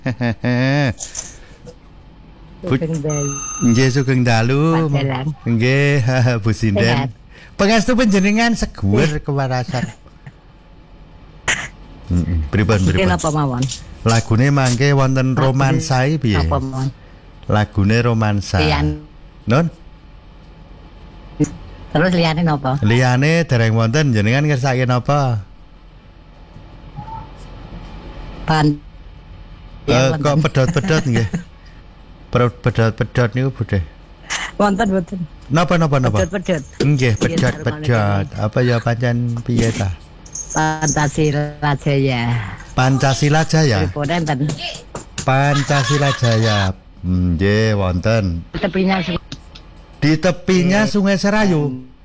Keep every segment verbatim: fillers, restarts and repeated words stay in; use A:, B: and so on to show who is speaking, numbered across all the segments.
A: Sugeng dalu.
B: Nggih sugeng dalu. Nggih Bu Sinden. Pangestu panjenengan seguer kewarasan. Heeh. Pripun pripun?
A: Napa mawon?
B: Lagune mangke wonten romansae piye?
A: Napa mawon?
B: Lagune romansa. Non?
A: Terus liyane napa?
B: Liyane dereng wonten jenengan ngersake napa?
A: Pan.
B: Eh kok pedhot-pedhot nggih. Pedhot-pedhot niku budhe.
A: Wonten wonten.
B: Napa napa napa?
A: Pedhot-pedhot.
B: Nggih, pedhot-pedhot. Apa ya pancen piye ta?
A: Pancasila Jaya.
B: Pancasila Jaya.
A: Wonten.
B: Pancasila Jaya. Nggih, wonten.
A: Tepinya
B: di tepinya Sungai Serayu.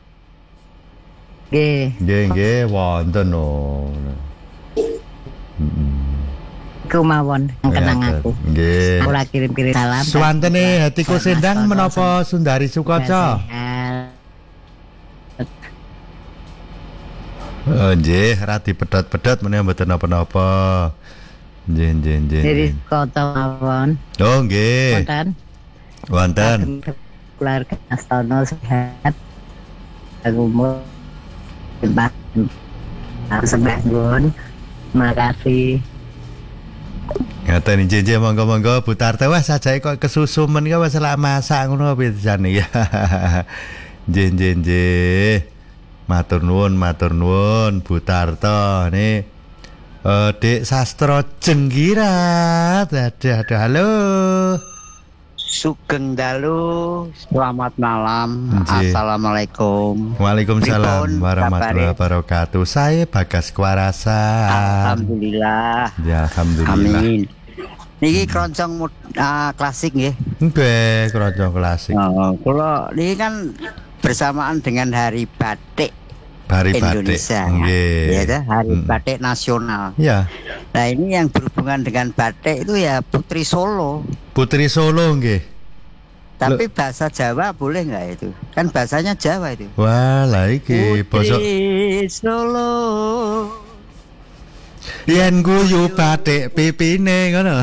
A: Nggih.
B: Nggih, nggih, wonten oh. Heeh.
A: Kemawon kenang aku.
B: Nggih.
A: Kula kirim-kirim salam.
B: Suwantene Hatiku Sendang menapa Sundari Sukoco? Oh, nggih, ra dipedhot-pedhot menawa mboten napa-napa. Nggih, nggih, nggih.
A: Dari kota mawon.
B: Oh, nggih.
A: Wonten.
B: Wonten.
A: Keluarga Astono sehat. Aku mau sembah. Sembah nuwun. Makasih.
B: Ngaten nggih monggo-monggo Bu Tarto wah sajake kok kesusumen kok wis lak masak ngono pisan ya. Nggih nggih nggih. Matur nuwun matur nuwun Bu Tarto nih. Eh Dek Sastro Jenggirat. Aduh aduh halo.
C: Sugeng dalu, selamat malam. Nggih. Assalamualaikum.
B: Waalaikumsalam warahmatullahi wabarakatuh. Saya Bagas Kuarasa.
C: Alhamdulillah.
B: Ya alhamdulillah.
C: Amin. Niki keroncong uh, klasik nggih.
B: Nggih, keroncong klasik.
C: Oh, kula niki kan bersamaan dengan Hari Batik
B: Hari
C: Indonesia.
B: Batik. Nggih.
C: Ya, ya Hari hmm. Batik Nasional.
B: Ya.
C: Nah, ini yang berhubungan dengan batik itu ya Putri Solo.
B: Putri Solo nggih.
C: Tapi Loh. bahasa Jawa boleh nggak itu? Kan bahasanya Jawa itu.
B: Wah, lah iki basa
C: Putri Solo.
B: Yen guyu batik pipine ngono.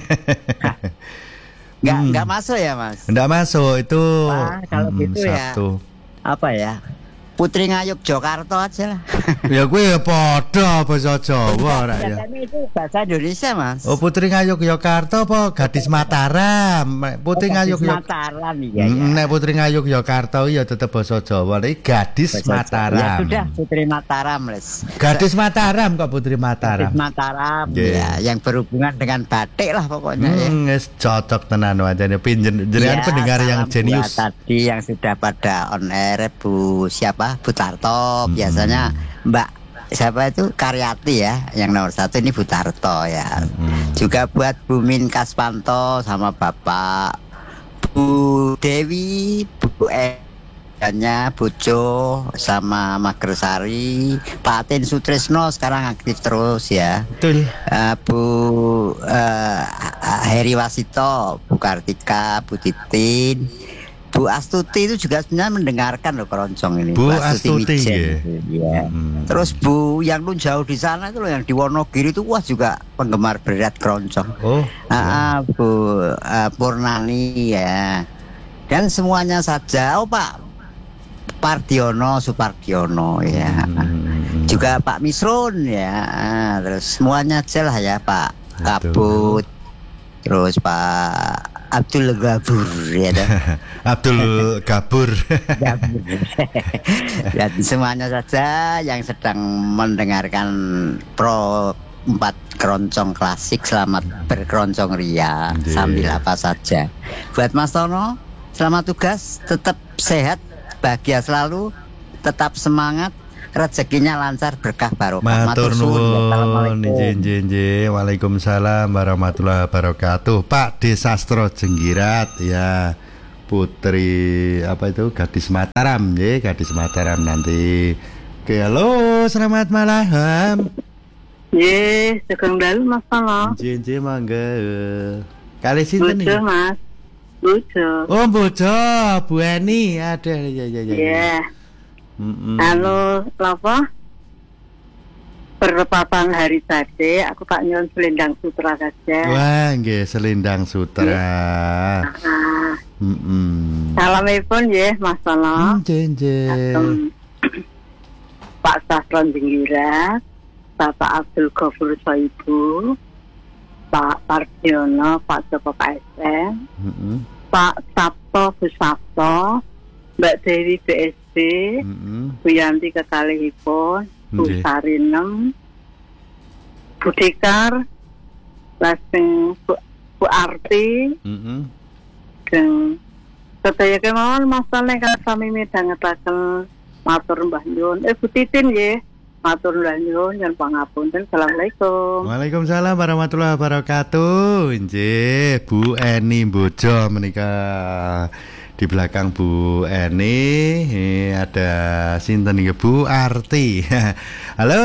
C: Enggak hmm. enggak masuk ya, Mas?
B: Enggak masuk itu.
C: Wah, kalau hmm, gitu satu. ya. Apa ya? Putri Ngayuk Jakarta aja lah.
B: Ya gue ya padha basa Jawa ra ya.
C: Itu bahasa Indonesia, Mas.
B: Oh, Putri Ngayuk Jakarta apa Gadis Mataram? Putri oh, Ngayuk
C: Mataram iya ya.
B: Nek Putri Ngayuk Jakarta ya tetep basa Jawa. Iki Gadis basa Mataram.
C: Ya sudah Putri Mataram, Les.
B: Gadis Mataram kok Putri Mataram.
C: Gadis Mataram yeah. ya, yang berhubungan dengan batik lah pokoknya
B: hmm, ya. Wis cocok tenan wajane pinjen jenengan ya, pendengar yang jenius.
C: Tadi yang sudah pada on air Bu siapa? Bu Tarto, hmm. biasanya Mbak siapa itu Karyati ya, yang nomor satu ini Bu Tarto ya. Hmm. Juga buat Bu Min Kaspanto sama Bapak Bu Dewi, Bu Edanya, Bu Jo sama Magersari, Pak Atin Sutrisno sekarang aktif terus ya.
B: Betul.
C: Uh, Bu uh, Heri Wasito, Bu Kartika, Bu Titin. Bu Astuti itu juga sebenarnya mendengarkan loh keroncong ini.
B: Bu, Bu Astuti, Astuti
C: ya. Hmm. Terus Bu yang lu jauh di sana itu loh yang di Wonogiri itu wah juga penggemar berat keroncong. Oh. Ah, ya. Bu uh, Purnani ya. Dan semuanya saja. Oh Pak Pardiono, Supardiono ya. Hmm. Juga Pak Misrun ya. Terus semuanya aja lah ya Pak Kabut. Terus Pak Abdul Gabur ya
B: Abdul Gabur.
C: Dan semuanya saja yang sedang mendengarkan Pro empat keroncong klasik selamat berkeroncong ria yeah. sambil apa saja. Buat Mas Tono selamat tugas, tetap sehat, bahagia selalu, tetap semangat, rezekinya lancar, berkah barokah.
B: Matur nuwun. Nggih, waalaikumsalam warahmatullahi wabarakatuh. Pak D Sastro Jenggirat ya. Putri apa itu Gadis Mataram nggih, Gadis Mataram nanti. Oke, halo, selamat malam.
D: Nggih, sugeng dalu Mas Tono.
B: Nggih, nggih mangga. Kali sinten iki?
D: Bojo, Mas. Bojo.
B: Oh, bojo, Bu Eni. Ada ya ya ya.
D: Iya. Mm-mm. Halo, apa? bertepatan hari tadi, aku tak nyuwun selendang sutra saja.
B: Wah, nggih selendang sutra.
D: Ah,
B: Heeh.
D: salamipun nggih Mas Tono.
B: Nggih, nggih.
D: Dateng Pak Sastron Jinggirat, Bapak Abdul Ghafur Soibu, Pak Pardiono, Pak Joko K S M,
B: Heeh.
D: Pak Sabto Bu Sabto, Mbak Dewi B S B,
B: Heeh.
D: Bu Yanti kekalihipun, Bu
B: Nggih.
D: Sarinem, Bu Dikar, lajeng Bu, Bu Arti,
B: Heeh.
D: dan sedaya kemawon masalah ingkang sami midhangetaken matur Mbah Nyuwun. Eh Bu Titin nggih, matur Mbah Nyuwun nyuwun pangapunten. Assalamualaikum.
B: Waalaikumsalam warahmatullahi wabarakatuh. Nggih, Bu Eni Bojo menika. Di belakang Bu Eni eh, ada sinten iki Bu Arti. Halo.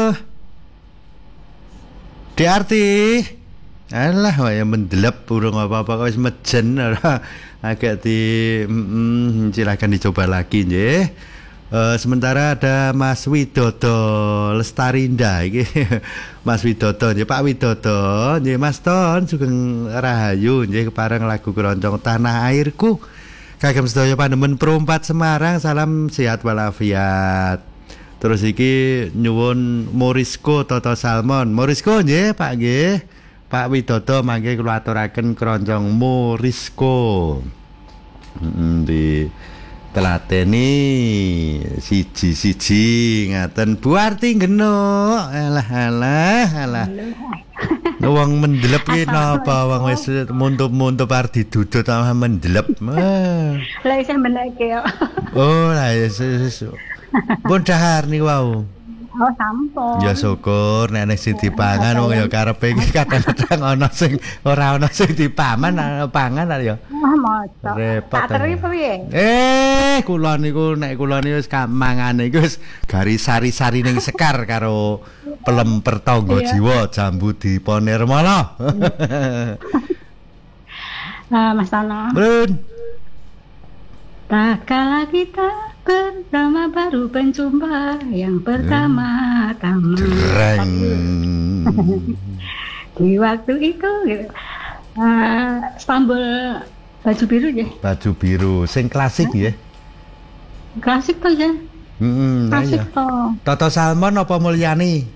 B: Di Arti. Alah waya mendelep urung apa-apa wis mejen agak di mm, silakan dicoba lagi nggih. Uh, sementara ada Mas Widodo Lestarinda iki. Mas Widodo nggih Pak Widodo nggih Mas Ton Sugeng Rahayu nggih kepareng lagu keroncong Tanah Airku. Kagem sedaya panemen Perumpat Semarang, salam sehat walafiat. Terus iki nyuwun Morisco Toto Salmon. Morisco nggih Pak nggih. Pak Widodo mangke kula aturaken keroncong Morisco. Heeh di telateni siji-siji ngaten Bu Arti ngeno. Alah alah alah. Wong mendelep ki napa wong wis muntup-muntup arep didudut sama mendelep.
E: Lah isih meneke kok.
B: Oh, lah wis. Pun dahar niku wau.
E: Oh, sampun.
B: Ya syukur nek nek sing dipangan wong ya karepe iki kadang-kadang ana sing ora ana sing dipaman pangan ya.
E: Wah, mosok.
B: Repot.
E: Tak teri piye?
B: Eh, kula niku nek kula niku wis mangane iku wis garis sari-sari ning sekar karo pelem pertangga jiwa jambu dipone remala.
E: Ah, Mas Tono.
B: Brun.
E: Tak kala kita pertama baru penjumpa yang pertama-tama.
B: Reng.
E: Di waktu itu uh, Istanbul baju biru ya.
B: Baju biru sing klasik ya.
E: Klasik tuh ya.
B: Heeh,
E: Klasik
B: iya.
E: tuh.
B: Toto Salmon apa Mulyani?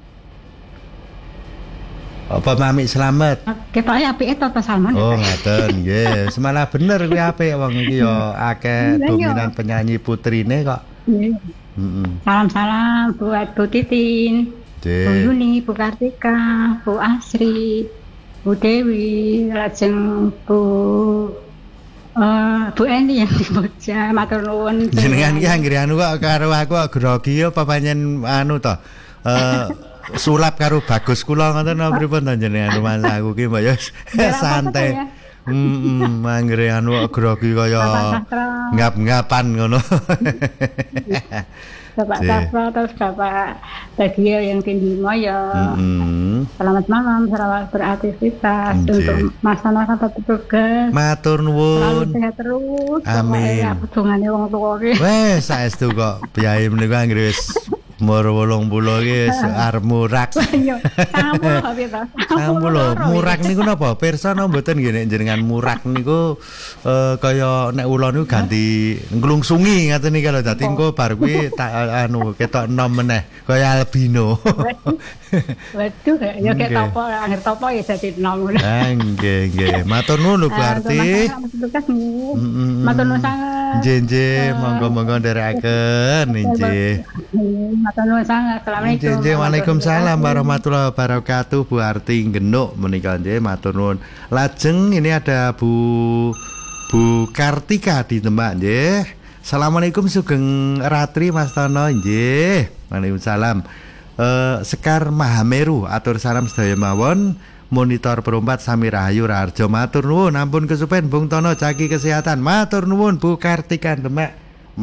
B: Apa Mami Slamet?
E: Ketoknya apike Toto Salmon.
B: Oh, ngaten nggih. Semalah bener kuwi apik wong iki ya akeh dominan penyanyi putrine kok. Heeh.
E: Salam-salam buat Bu Titin, Bu
B: Nggih.
E: Yuni, Bu Kartika, Bu Asri, Bu Dewi, lajeng Bu uh, Bu Eni yang di Bogja, matur nuwun.
B: Jenengan iki anggere anu kok karo aku kok grogi apa panjen anu to. Eh sulap karo Bagus kula ngoten napa pripun to jenengan rumah aku ki mbak ya santai. Heeh, anggere anu kok grogi kaya ngap-ngapan ngono.
E: Bapak Safra terus Bapak Bagio yang tinggi moyo.
B: Heeh.
E: Selamat malam, selamat beraktivitas.
B: Nggih.
E: Untuk Mas Tono sampai petugas.
B: Matur
E: Selalu
B: nuwun.
E: sehat terus.
B: Amin.
E: Pokoknya aku dongane wong tuwa ki.
B: Wes saestu kok piyai menika anggere wis umur wolung puluh ki wis arep murak.
E: Yo, sampun kok piye to?
B: Sampun lho, murak niku napa? Pirsa napa mboten nggih nek jenengan murak niku eh, kaya nek ula niku ganti nglungsungi ngaten iki lho. Dadi engko bar kuwi tak anu ketok enom meneh kaya albino.
E: Waduh, ya
B: Nggih.
E: kayak topo, akhir topo ya jadi nom.
B: Ah nggih nggih. Matur nuwun lho Bu Arti. Mm-mm.
E: Matur nuwun sangat.
B: Nggih nggih, monggo-monggo nderekaken nggih.
E: Matur nuwun sangat. Assalamualaikum.
B: Nggih, Waalaikumsalam warahmatullahi wabarakatuh. Bu Arti Genuk menika nggih matur nuwun. Lajeng ini ada Bu Bu Kartika di Demak nggih. Assalamualaikum Sugeng Ratri Mas Tono nggih. Waalaikumsalam. Eh Sekar Mahameru atur salam sedaya mawon. Monitor Perumpat Sami Rahayu Raharjo matur nuwun. Ampun kesupen Bung Tono jagi kesehatan. Matur nuwun Bu Kartika Demak.